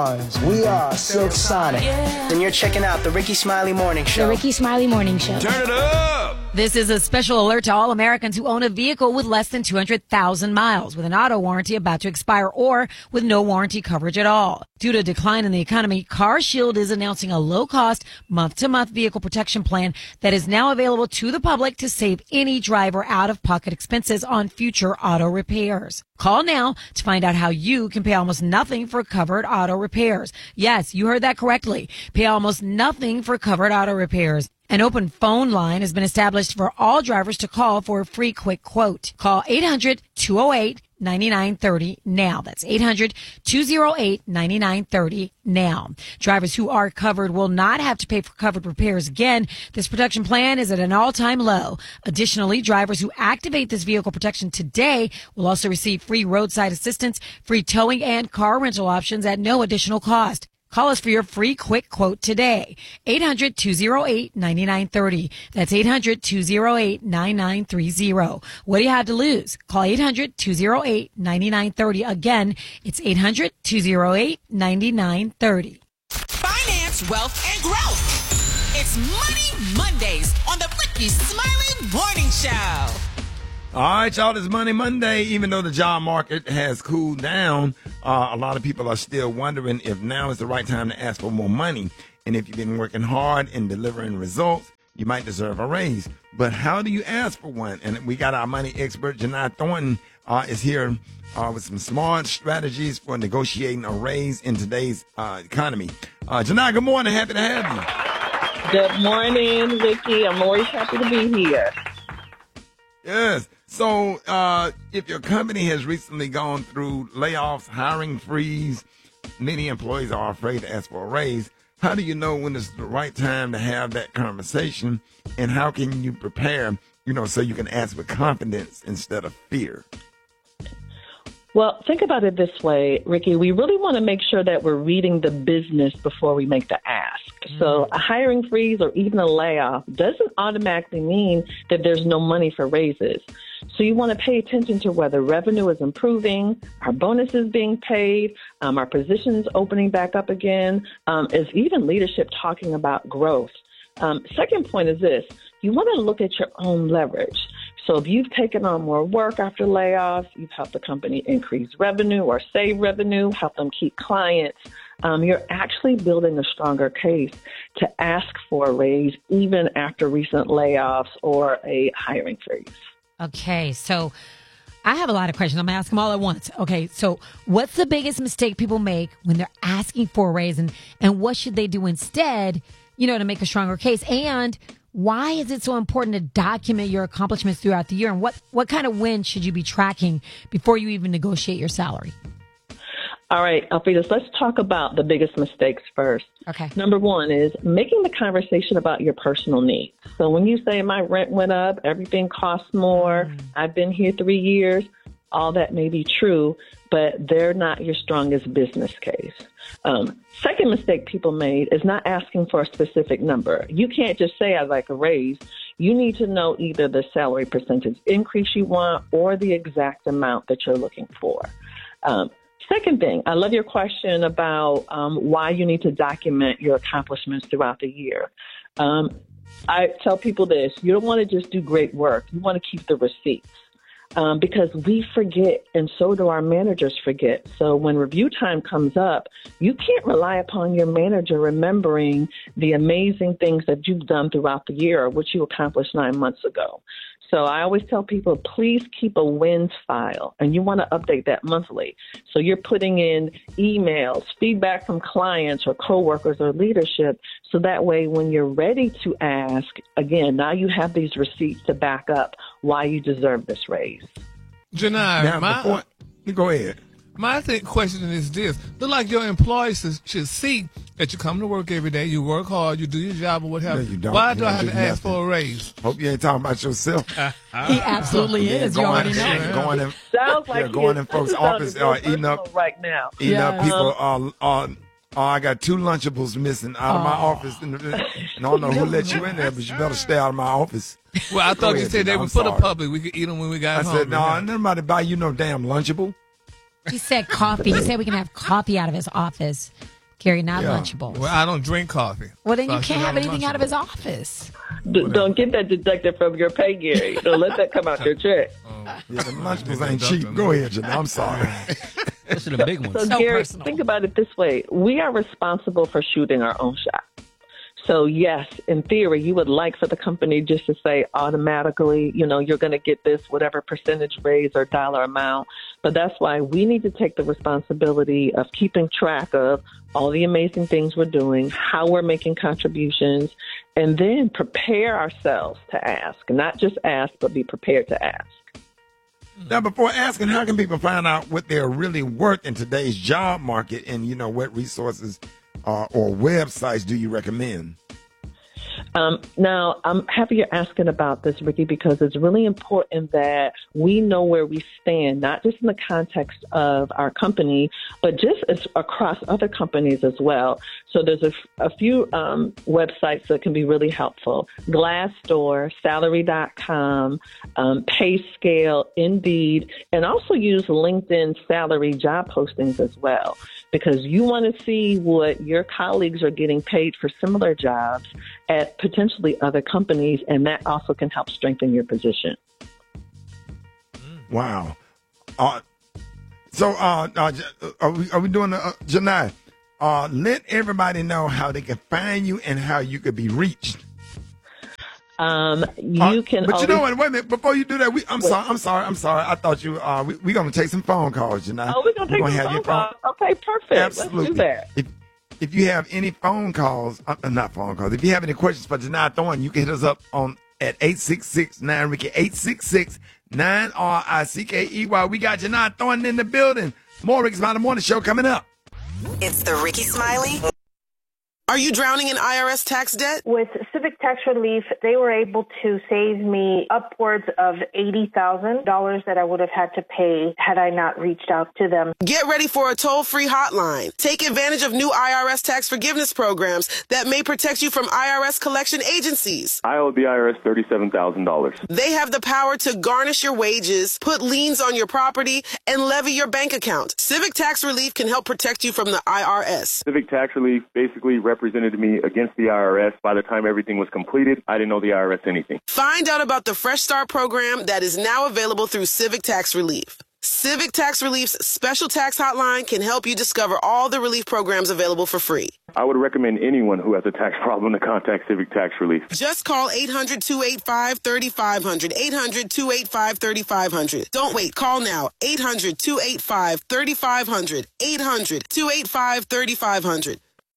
We are Silk Sonic. Then you're checking out the Ricky Smiley Morning Show. The Ricky Smiley Morning Show. Turn it up! This is a special alert to all Americans who own a vehicle with less than 200,000 miles, with an auto warranty about to expire or with no warranty coverage at all. Due to a decline in the economy, CarShield is announcing a low-cost, month-to-month vehicle protection plan that is now available to the public to save any driver out-of-pocket expenses on future auto repairs. Call now to find out how you can pay almost nothing for covered auto repairs. Yes, you heard that correctly. Pay almost nothing for covered auto repairs. An open phone line has been established for all drivers to call for a free quick quote. Call 800-208-9930 now. That's 800-208-9930 now. Drivers who are covered will not have to pay for covered repairs again. This protection plan is at an all-time low. Additionally, drivers who activate this vehicle protection today will also receive free roadside assistance, free towing, and car rental options at no additional cost. Call us for your free quick quote today. 800-208-9930. That's 800-208-9930. What do you have to lose? Call 800-208-9930. Again, it's 800-208-9930. Finance, wealth, and growth. It's Money Mondays on the Ricky Smiley Morning Show. All right, y'all, it's Money Monday. Even though the job market has cooled down, a lot of people are still wondering if now is the right time to ask for more money. And if you've been working hard and delivering results, you might deserve a raise. But how do you ask for one? And we got our money expert, Janai Thornton, is here with some smart strategies for negotiating a raise in today's economy. Janai, good morning. Happy to have you. Good morning, Ricky. I'm always happy to be here. Yes. So if your company has recently gone through layoffs, hiring freeze, many employees are afraid to ask for a raise. How do you know when it's the right time to have that conversation? And how can you prepare, so you can ask with confidence instead of fear? Well, think about it this way, Ricky. We really want to make sure that we're reading the business before we make the ask. So a hiring freeze or even a layoff doesn't automatically mean that there's no money for raises. So you want to pay attention to whether revenue is improving, our bonuses being paid, our positions opening back up again, is even leadership talking about growth. Second point is this. You want to look at your own leverage. So if you've taken on more work after layoffs, you've helped the company increase revenue or save revenue, help them keep clients, you're actually building a stronger case to ask for a raise even after recent layoffs or a hiring freeze. Okay, so I have a lot of questions. I'm going to ask them all at once. Okay, so what's the biggest mistake people make when they're asking for a raise, and what should they do instead, to make a stronger case? And why is it so important to document your accomplishments throughout the year? And what kind of wins should you be tracking before you even negotiate your salary? All right, Alfredas, let's talk about the biggest mistakes first. Okay. Number one is making the conversation about your personal needs. So when you say my rent went up, everything costs more, I've been here 3 years, all that may be true, but they're not your strongest business case. Second mistake people made is not asking for a specific number. You can't just say I'd like a raise. You need to know either the salary percentage increase you want or the exact amount that you're looking for. Second thing, I love your question about why you need to document your accomplishments throughout the year. I tell people this, you don't want to just do great work. You want to keep the receipts. Because we forget, and so do our managers forget. So when review time comes up, you can't rely upon your manager remembering the amazing things that you've done throughout the year or what you accomplished 9 months ago. So I always tell people, please keep a wins file, and you want to update that monthly. So you're putting in emails, feedback from clients or coworkers or leadership, so that way when you're ready to ask, again, now you have these receipts to back up why you deserve this raise. Janai, go ahead. My question is this. Look like your employees should see that you come to work every day, you work hard, you do your job or what have you. Why do I have to ask for a raise? Hope you ain't talking about yourself. He absolutely is. You already know. Sounds like going in folks' office, eating up right now. Eating up people. I got 2 Lunchables missing out of my office. And I don't know who let you in there, but you better stay out of my office. Well, I thought you said they were for the public. We could eat them when we got home. I said, no, nobody buy you no damn Lunchable. He said coffee. He said we can have coffee out of his office. Gary, not Lunchables. Well, I don't drink coffee. Well, then you can't have anything out of his office. Don't get that deducted from your pay, Gary. Don't let that come out your check. Yeah, the Lunchables ain't cheap. Go ahead, Janelle. I'm sorry. Those are the big ones. So, Gary, think about it this way. We are responsible for shooting our own shot. So, yes, in theory, you would like for the company just to say automatically, you're going to get this whatever percentage raise or dollar amount. But that's why we need to take the responsibility of keeping track of all the amazing things we're doing, how we're making contributions, and then prepare ourselves to ask. Not just ask, but be prepared to ask. Now, before asking, how can people find out what they're really worth in today's job market, and what resources or websites do you recommend? Now, I'm happy you're asking about this, Ricky, because it's really important that we know where we stand, not just in the context of our company, but just across other companies as well. So there's a few websites that can be really helpful. Glassdoor, Salary.com, PayScale, Indeed, and also use LinkedIn salary job postings as well, because you want to see what your colleagues are getting paid for similar jobs at potentially other companies, and that also can help strengthen your position. Wow. So are we doing Janai? Let everybody know how they can find you and how you could be reached. You can. But you know what? Wait a minute. Before you do that, I'm sorry. I thought you. We're gonna take some phone calls, Janai. Oh, we're gonna take some phone calls. Okay, perfect. Absolutely. Let's do that. If you have any phone calls, not phone calls, if you have any questions for Janai Thornton, you can hit us up at 866-9-RICKY, 866-9-RICKEY. We got Janai Thornton in the building. More Ricky Smiley Morning Show coming up. It's the Ricky Smiley. Are you drowning in IRS tax debt? With Civic Tax Relief, they were able to save me upwards of $80,000 that I would have had to pay had I not reached out to them. Get ready for a toll-free hotline. Take advantage of new IRS tax forgiveness programs that may protect you from IRS collection agencies. I owe the IRS $37,000. They have the power to garnish your wages, put liens on your property, and levy your bank account. Civic Tax Relief can help protect you from the IRS. Civic Tax Relief basically represented me against the IRS. By the time everything was completed, I didn't owe the IRS anything. Find out about the Fresh Start program that is now available through Civic Tax Relief. Civic Tax Relief's special tax hotline can help you discover all the relief programs available for free. I would recommend anyone who has a tax problem to contact Civic Tax Relief. Just call 800-285-3500, 800-285-3500. Don't wait. Call now. 800-285-3500, 800-285-3500.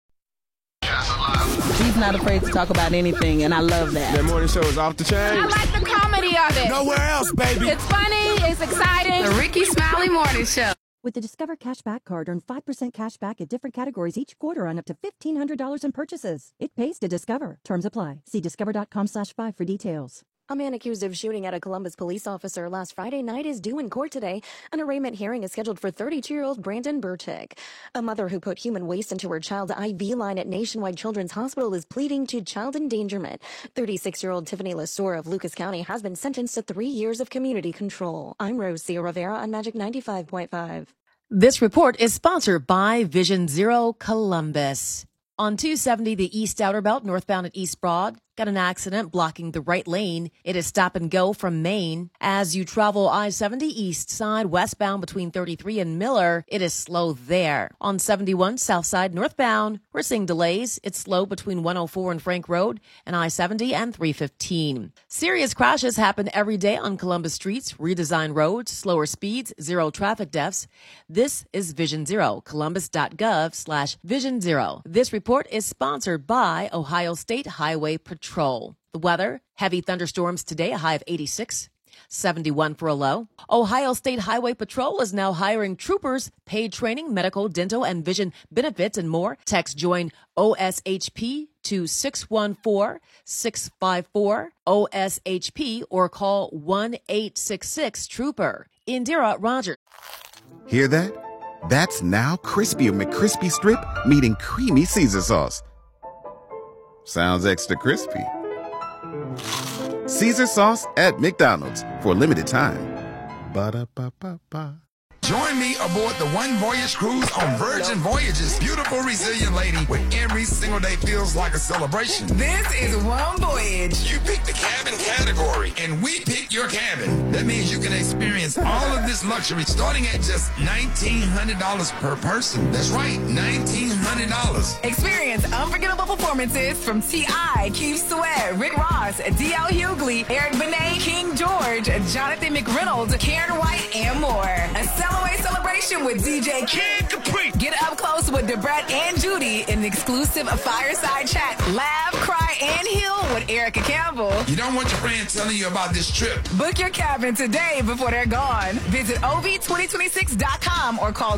He's not afraid to talk about anything, and I love that. That morning show is off the chain. I like the comedy of it. Nowhere else, baby. It's funny. It's exciting. The Ricky Smiley Morning Show. With the Discover Cashback Card, earn 5% cash back at different categories each quarter on up to $1,500 in purchases. It pays to Discover. Terms apply. See discover.com/5 for details. A man accused of shooting at a Columbus police officer last Friday night is due in court today. An arraignment hearing is scheduled for 32-year-old Brandon Burchick. A mother who put human waste into her child's IV line at Nationwide Children's Hospital is pleading to child endangerment. 36-year-old Tiffany Lasore of Lucas County has been sentenced to 3 years of community control. I'm Rosia Rivera on Magic 95.5. This report is sponsored by Vision Zero Columbus. On 270, the East Outer Belt, northbound at East Broad, got an accident blocking the right lane. It is stop and go from Maine. As you travel I-70 east side, westbound between 33 and Miller, it is slow there. On 71, south side northbound, we're seeing delays. It's slow between 104 and Frank Road and I-70 and 315. Serious crashes happen every day on Columbus streets, redesigned roads, slower speeds, zero traffic deaths. This is Vision Zero, columbus.gov/Vision Zero. This report is sponsored by Ohio State Highway Patrol. The weather, heavy thunderstorms today, a high of 86, 71 for a low. Ohio State Highway Patrol is now hiring troopers, paid training, medical, dental, and vision benefits, and more. Text JOIN OSHP to 614-654-OSHP or call 1-866-TROOPER. Indira Rogers. Hear that? That's now Crispy McCrispy Strip meeting Creamy Caesar Sauce. Sounds extra crispy. Caesar Sauce at McDonald's for a limited time. Ba-da-ba-ba-ba. Join me aboard the One Voyage Cruise on Virgin Voyages. Beautiful, resilient lady, where every single day feels like a celebration. This is One Voyage. You pick the cabin category, and we pick your cabin. That means you can experience all of this luxury starting at just $1,900 per person. That's right, $1,900. Experience unforgettable performances from T.I., Keith Sweat, Rick Ross, D.L. Hughley, Eric Benet, King George, Jonathan McReynolds, Karen White, and more. A Cellaway celebration with DJ Kid Capri. Get up close with Debret and Judy in an exclusive fireside chat. Laugh, cry, and heal with Erica Campbell. You don't want your friends telling you about this trip. Book your cabin today before they're gone. Visit OV2026.com or call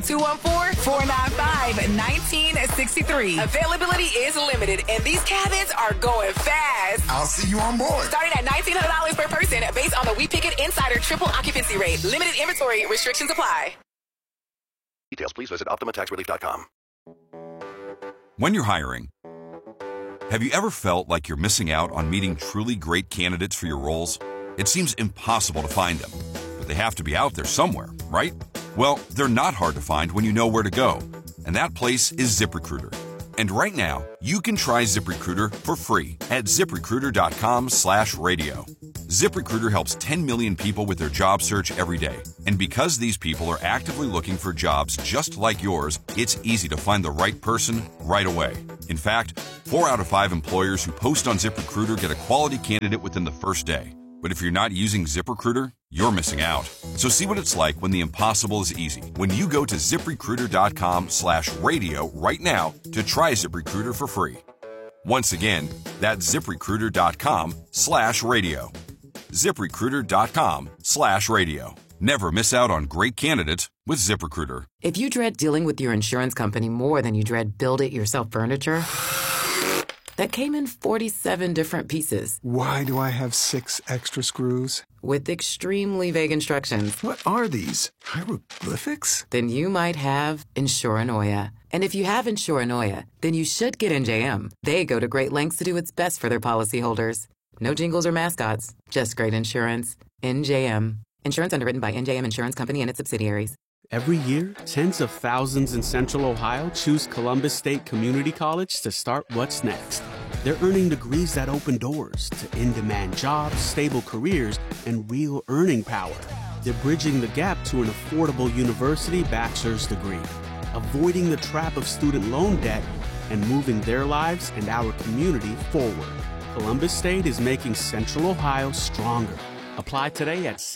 214-495-1963. Availability is limited, and these cabins are going fast. I'll see you on board. Starting at $1,900 per person based on the We Pick It Insider triple occupancy rate. Limited inventory. Restrictions apply. Details, please visit OptimaTaxRelief.com. When you're hiring, have you ever felt like you're missing out on meeting truly great candidates for your roles? It seems impossible to find them, but they have to be out there somewhere, right? Well, they're not hard to find when you know where to go, and that place is ZipRecruiter. And right now, you can try ZipRecruiter for free at ZipRecruiter.com/radio. ZipRecruiter helps 10 million people with their job search every day. And because these people are actively looking for jobs just like yours, it's easy to find the right person right away. In fact, 4 out of 5 employers who post on ZipRecruiter get a quality candidate within the first day. But if you're not using ZipRecruiter, you're missing out. So see what it's like when the impossible is easy. When you go to ZipRecruiter.com/radio right now to try ZipRecruiter for free. Once again, that's ZipRecruiter.com/radio. ZipRecruiter.com/radio. Never miss out on great candidates with ZipRecruiter. If you dread dealing with your insurance company more than you dread build-it-yourself furniture, that came in 47 different pieces. Why do I have 6 extra screws? With extremely vague instructions. What are these? Hieroglyphics? Then you might have Insuranoia. And if you have Insuranoia, then you should get NJM. They go to great lengths to do what's best for their policyholders. No jingles or mascots, just great insurance. NJM. Insurance underwritten by NJM Insurance Company and its subsidiaries. Every year, tens of thousands in Central Ohio choose Columbus State Community College to start what's next. They're earning degrees that open doors to in-demand jobs, stable careers, and real earning power. They're bridging the gap to an affordable university bachelor's degree, avoiding the trap of student loan debt, and moving their lives and our community forward. Columbus State is making Central Ohio stronger. Apply today at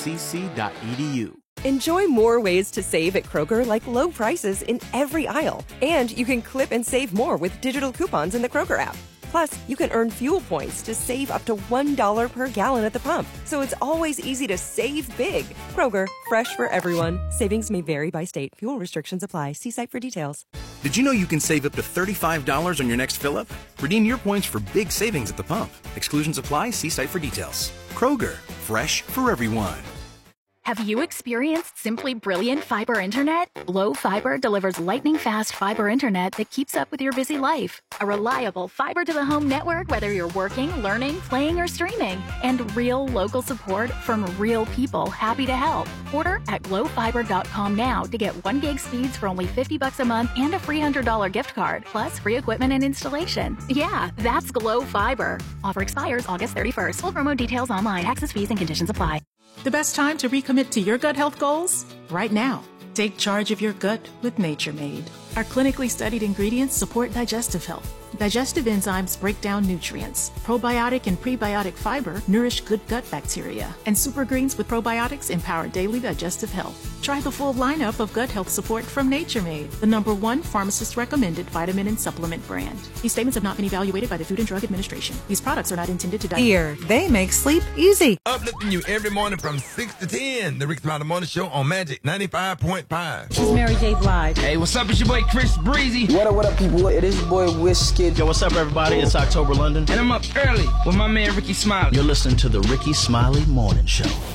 cscc.edu. Enjoy more ways to save at Kroger, like low prices in every aisle. And you can clip and save more with digital coupons in the Kroger app. Plus, you can earn fuel points to save up to $1 per gallon at the pump. So it's always easy to save big. Kroger, fresh for everyone. Savings may vary by state. Fuel restrictions apply. See site for details. Did you know you can save up to $35 on your next fill-up? Redeem your points for big savings at the pump. Exclusions apply. See site for details. Kroger, fresh for everyone. Have you experienced simply brilliant fiber internet? Glow Fiber delivers lightning-fast fiber internet that keeps up with your busy life. A reliable fiber-to-the-home network, whether you're working, learning, playing, or streaming. And real local support from real people happy to help. Order at glowfiber.com now to get 1 gig speeds for only $50 a month and a free $100 gift card, plus free equipment and installation. Yeah, that's Glow Fiber. Offer expires August 31st. Full promo details online. Access fees and conditions apply. The best time to recommit to your gut health goals? Right now. Take charge of your gut with Nature Made. Our clinically studied ingredients support digestive health. Digestive enzymes break down nutrients. Probiotic and prebiotic fiber nourish good gut bacteria. And super greens with probiotics empower daily digestive health. Try the full lineup of gut health support from Nature Made, the #1 pharmacist-recommended vitamin and supplement brand. These statements have not been evaluated by the Food and Drug Administration. These products are not intended to Here, they make sleep easy. Uplifting you every morning from 6 to 10. The Ricky Smiley Morning Show on Magic 95.5. She's Mary J. Blige. Hey, what's up? It's your boy Chris Breezy. What up, people? It is your boy Wizkid. Yo, what's up, everybody? It's October London. And I'm up early with my man Ricky Smiley. You're listening to the Ricky Smiley Morning Show.